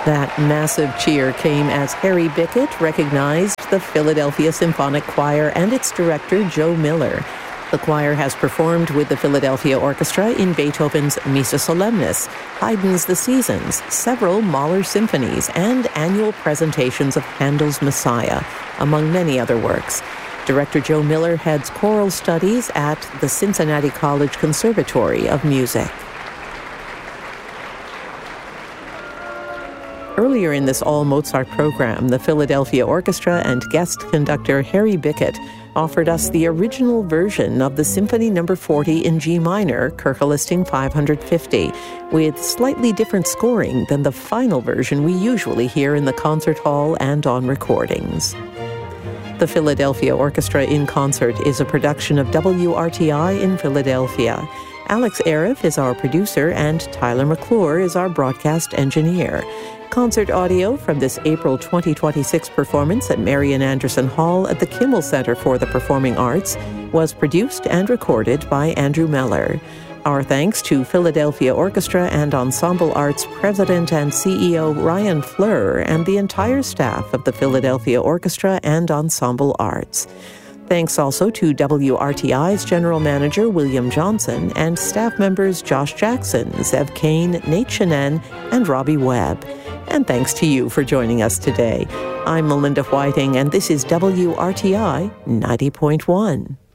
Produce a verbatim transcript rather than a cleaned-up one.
That massive cheer came as Harry Bickett recognized the Philadelphia Symphonic Choir and its director, Joe Miller. The choir has performed with the Philadelphia Orchestra in Beethoven's Missa Solemnis, Haydn's The Seasons, several Mahler symphonies, and annual presentations of Handel's Messiah, among many other works. Director Joe Miller heads choral studies at the Cincinnati College Conservatory of Music. Earlier in this all-Mozart program, the Philadelphia Orchestra and guest conductor Harry Bickett offered us the original version of the Symphony Number forty in G minor, Kirchelisting five hundred fifty, with slightly different scoring than the final version we usually hear in the concert hall and on recordings. The Philadelphia Orchestra in Concert is a production of W R T I in Philadelphia. Alex Arif is our producer and Tyler McClure is our broadcast engineer. Concert audio from this April twenty twenty-six performance at Marian Anderson Hall at the Kimmel Center for the Performing Arts was produced and recorded by Andrew Meller. Our thanks to Philadelphia Orchestra and Ensemble Arts President and C E O Ryan Fleur and the entire staff of the Philadelphia Orchestra and Ensemble Arts. Thanks also to W R T I's General Manager William Johnson and staff members Josh Jackson, Zev Kane, Nate Shenan, and Robbie Webb. And thanks to you for joining us today. I'm Melinda Whiting, and this is W R T I ninety point one.